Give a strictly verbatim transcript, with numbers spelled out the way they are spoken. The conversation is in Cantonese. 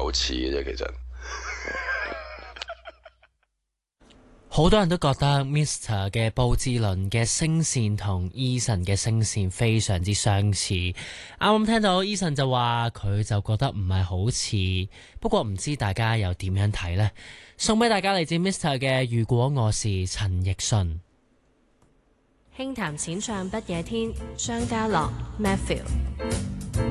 好似嘅啫，其實。 好多人都覺得 Mister 嘅布志綸嘅聲線同 Eason 嘅聲線非常之相似。啱啱聽到 Eason 就話佢就覺得唔係好似，不過唔知大家又點樣睇呢？送俾大家嚟自 Mister 嘅如果我是陳奕迅。 輕談淺唱不夜天，張家樂 Matthew。